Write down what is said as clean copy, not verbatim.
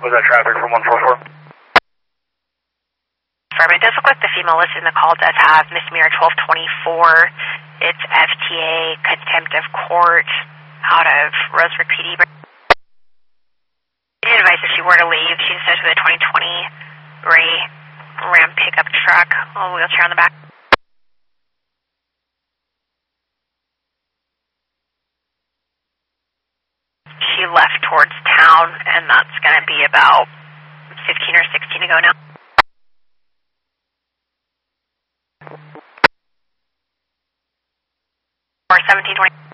Was that traffic from 144? It does look like the female listed in the call does have misdemeanor 1224. It's FTA contempt of court out of Roseburg PD. Any advice if she were to leave? She's associated with a 2020 Ram pickup truck, a wheelchair on the back. She left towards town, and that's going to be about 15 or 16 to go now. 1720.